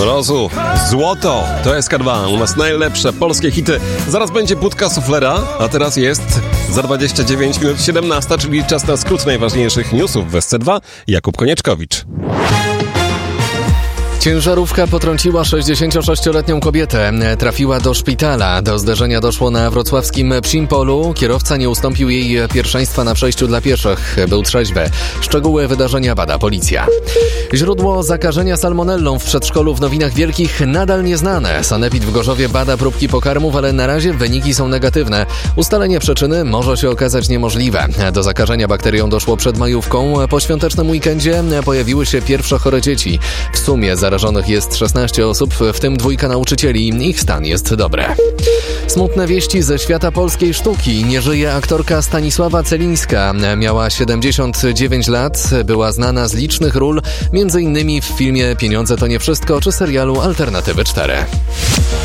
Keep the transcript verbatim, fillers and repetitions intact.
Mrozu, Złoto, to S K dwa, u nas najlepsze polskie hity. Zaraz będzie budka suflera, a teraz jest za dwadzieścia dziewięć minut siedemnasta, czyli czas na skrót najważniejszych newsów w S C dwa. Jakub Konieczkowicz. Ciężarówka potrąciła sześćdziesięciosześcioletnią kobietę. Trafiła do szpitala. Do zderzenia doszło na wrocławskim Psimpolu. Kierowca nie ustąpił jej pierwszeństwa na przejściu dla pieszych. Był trzeźwy. Szczegóły wydarzenia bada policja. Źródło zakażenia salmonellą w przedszkolu w Nowinach Wielkich nadal nieznane. Sanepid w Gorzowie bada próbki pokarmów, ale na razie wyniki są negatywne. Ustalenie przyczyny może się okazać niemożliwe. Do zakażenia bakterią doszło przed majówką. Po świątecznym weekendzie pojawiły się pierwsze chore dzieci. W sumie za Zarażonych jest szesnaście osób, w tym dwójka nauczycieli. Ich stan jest dobry. Smutne wieści ze świata polskiej sztuki. Nie żyje aktorka Stanisława Celińska. Miała siedemdziesiąt dziewięć lat, była znana z licznych ról, między innymi w filmie Pieniądze to nie wszystko czy serialu Alternatywy cztery.